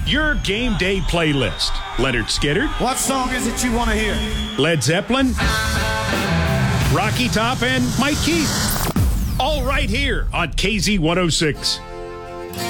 your game day playlist. Leonard Skinner. What song is it you want to hear? Led Zeppelin. Rocky Top and Mike Keith. All right here on KZ106.